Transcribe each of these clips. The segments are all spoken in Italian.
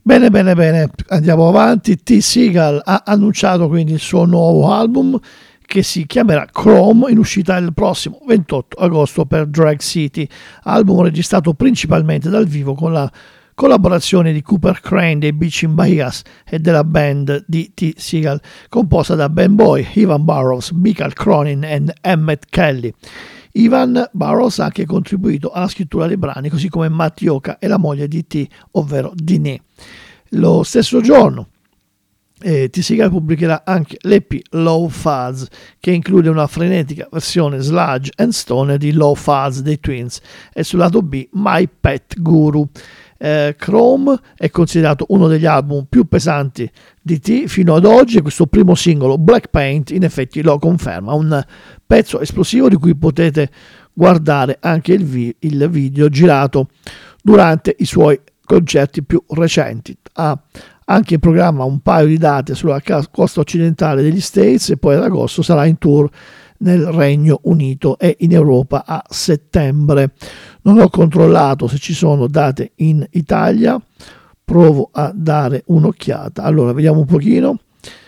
Bene, bene, bene, andiamo avanti. T. Seagal ha annunciato quindi il suo nuovo album che si chiamerà Chrome, in uscita il prossimo 28 agosto per Drag City, album registrato principalmente dal vivo con la collaborazione di Cooper Crane dei Beaching Bahias e della band di T. Seagal, composta da Ben Boy, Ivan Burrows, Michael Cronin e Emmett Kelly. Ivan Burrows ha anche contribuito alla scrittura dei brani, così come Matt Yoka e la moglie di T, ovvero Diné. Lo stesso giorno T. Seagal pubblicherà anche l'EP Low Fuzz, che include una frenetica versione sludge and stone di Low Fuzz dei Twins, e sul lato B My Pet Guru. Chrome è considerato uno degli album più pesanti di T fino ad oggi, e questo primo singolo Black Paint in effetti lo conferma, un pezzo esplosivo di cui potete guardare anche il video girato durante i suoi concerti più recenti. Ha anche in programma un paio di date sulla costa occidentale degli States, e poi ad agosto sarà in tour nel Regno Unito e in Europa a settembre. Non ho controllato se ci sono date in Italia, provo a dare un'occhiata. Allora, vediamo un pochino.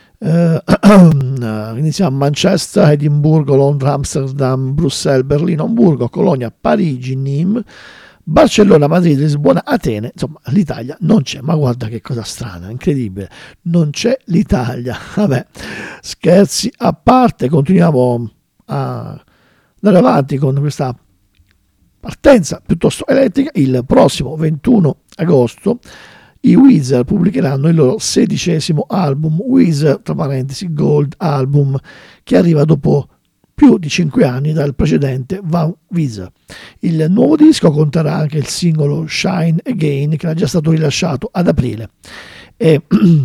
Iniziamo a Manchester, Edimburgo, Londra, Amsterdam, Bruxelles, Berlino, Hamburgo, Colonia, Parigi, Nîmes, Barcellona, Madrid, Lisbona, Atene. Insomma, l'Italia non c'è, ma guarda che cosa strana, incredibile, non c'è l'Italia. Vabbè, scherzi a parte, continuiamo a andare avanti con questa partenza piuttosto elettrica. Il prossimo 21 agosto i Weezer pubblicheranno il loro 16° album, Weezer tra parentesi Gold Album, che arriva dopo più di 5 anni dal precedente Van Weezer. Il nuovo disco conterrà anche il singolo Shine Again, che era già stato rilasciato ad aprile, e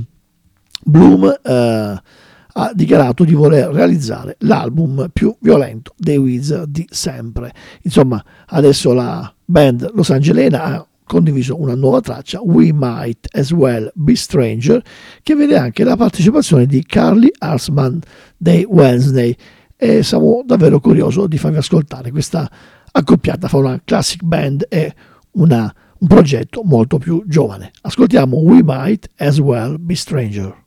Bloom ha dichiarato di voler realizzare l'album più violento dei Weezer di sempre. Insomma, adesso la band losangelena ha condiviso una nuova traccia, We Might As Well Be Stranger, che vede anche la partecipazione di Carly Arsman dei Wednesday, e siamo davvero curiosi di farvi ascoltare questa accoppiata fra una classic band e un progetto molto più giovane. Ascoltiamo We Might As Well Be Stranger.